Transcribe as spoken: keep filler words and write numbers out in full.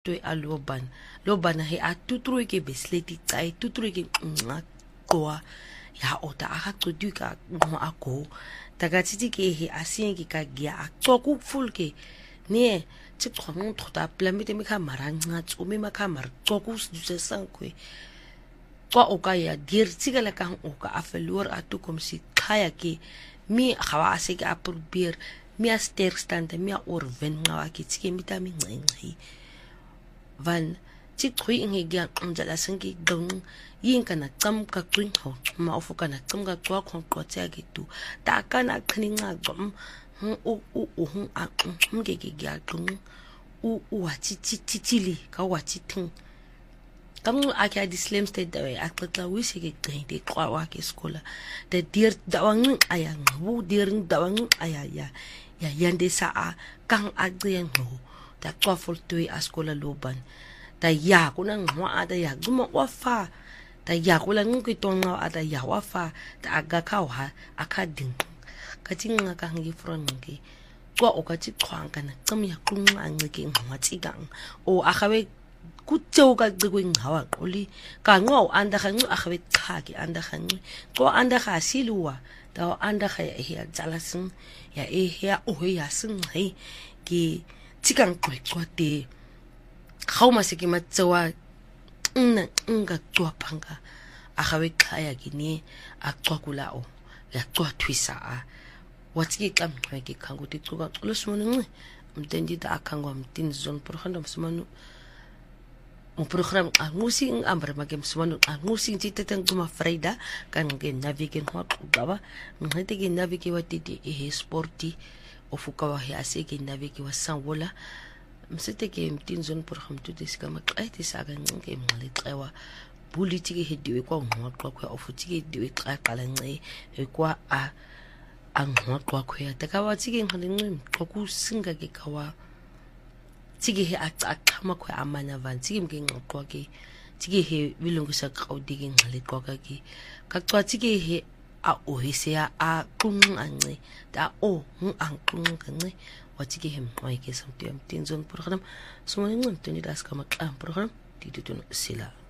to a loban loban he a tutru ke besleti tsai tutru ke nga qoa ya ota aga qoduka mo ako daga titi ke he asien ke ka gia a qoku full ke ne tsikgwang thota plamete me ka maranga tsome makamar qoku se sankwe kwa oka ya dir tsigala ka oka a verloor a toekoms khaya ke mi gawa ase ke a probeer mi a sterk stand mi a orwen ngawa ke tsike mita mi ncenci van tsikhui nge gya njala sangi dong yin kana tsam ka twin ho ma ofu kana tsam ka twa khong qotsa ke tu ta kana khni nga gom u u u hu a nge ke gya tung u u wa chi chi chi chili ka wa chi ting kam a ka di slim state da a qetla wisi ke qeng de kwa wa ke skola de dir da wang aya ngu dir da wang aya ya ya yande sa a kang a qeng ho da qofol tu a skola loban da ya kuna ngwa ada ya guma wafa da ya kula ngi tonga ada ya wafa da aga ka wa akading ka tinga ka ngi front ngi kwa o ka ti khwang kana tsam ya kunga ngi ke ngwa tsigang o akawe kutso ka gqwing hawa qoli ka ngo anda khangu akawe khaki anda khangu ko anda kha silwa da anda kha ya jalasin ya e ya o ya sin hai ki tsigang ko ko te khauma se ke matsewa nna nga tswa phanga a gawe khaya kini a tswa kulao ya tswa twisa a watsi ke kamwe ke khango ti tsuka lo simone mtendi da akangwa mtin zone program msumanu un program a musing ambre ma ke msumanu a musing ti teteng kuma freida kan ke navigate ho qaba ngete ke navigate wa titi e sporti ofuka wa ya se ke navigate wa sanwola msete ke mtinzon program tuti sikama qaiti saka ncinke mngaleqewa buliti ke hediwe kwa ngwaqwa kwa ofuthi ke diwe qaqala nce kwa a angwaqwa kwa takawa tsike ngale qoku singa ke kawa tsike he aqaqama kwa amana van tsike mke ngqoqwa ke tsike he bilungisa qawdi ke ngaleqwa ke kaqwa tsike he a ohisea a qunqance da o ngu anqunqance watike hem wa ke samtiam tinzon program sumane ngam tini das kama klam program titutuno sila